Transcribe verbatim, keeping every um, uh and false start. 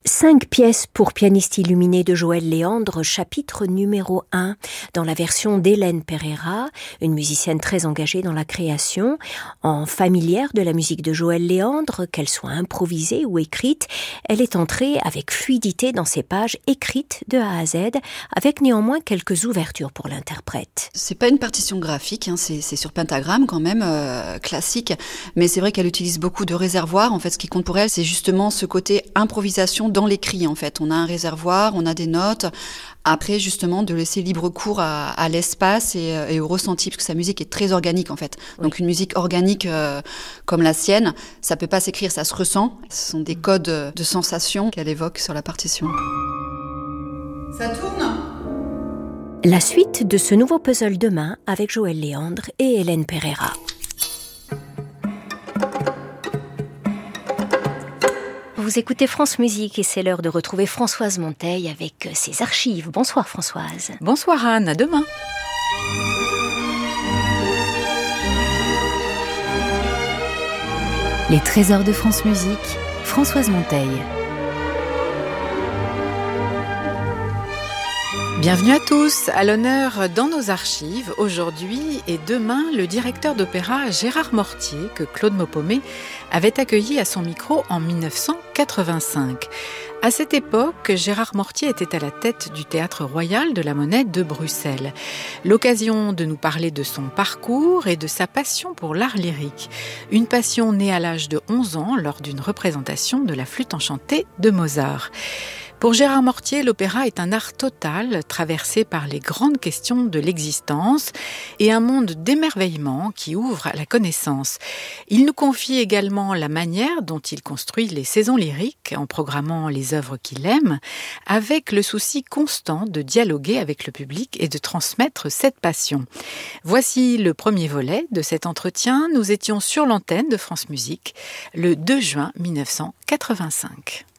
Cinq pièces pour pianiste illuminé de Joël Léandre, chapitre numéro un, dans la version d'Hélène Pereira, une musicienne très engagée dans la création. En familière de la musique de Joël Léandre, qu'elle soit improvisée ou écrite, elle est entrée avec fluidité dans ses pages écrites de A à Z, avec néanmoins quelques ouvertures pour l'interprète. C'est pas une partition graphique, hein, c'est, c'est sur pentagramme quand même, euh, classique, mais c'est vrai qu'elle utilise beaucoup de réservoirs. En fait, ce qui compte pour elle, c'est justement ce côté improvisation dans l'écrit, en fait. On a un réservoir, on a des notes. Après, justement, de laisser libre cours à, à l'espace et, et au ressenti, parce que sa musique est très organique, en fait. Oui. Donc, une musique organique euh, comme la sienne, ça peut pas s'écrire, ça se ressent. Ce sont des codes de sensations qu'elle évoque sur la partition. Ça tourne ? La suite de ce nouveau puzzle de main avec Joël Léandre et Hélène Pereira. Vous écoutez France Musique et c'est l'heure de retrouver Françoise Monteil avec ses archives. Bonsoir Françoise. Bonsoir Anne, à demain. Les trésors de France Musique, Françoise Monteil. Bienvenue à tous, à l'honneur dans nos archives, aujourd'hui et demain, le directeur d'opéra Gérard Mortier, que Claude Maupomé avait accueilli à son micro en dix-neuf cent quatre-vingt-cinq. À cette époque, Gérard Mortier était à la tête du Théâtre Royal de la Monnaie de Bruxelles. L'occasion de nous parler de son parcours et de sa passion pour l'art lyrique. Une passion née à l'âge de onze ans lors d'une représentation de la Flûte enchantée de Mozart. Pour Gérard Mortier, l'opéra est un art total, traversé par les grandes questions de l'existence et un monde d'émerveillement qui ouvre à la connaissance. Il nous confie également la manière dont il construit les saisons lyriques en programmant les œuvres qu'il aime, avec le souci constant de dialoguer avec le public et de transmettre cette passion. Voici le premier volet de cet entretien. Nous étions sur l'antenne de France Musique le deux juin dix-neuf cent quatre-vingt-cinq.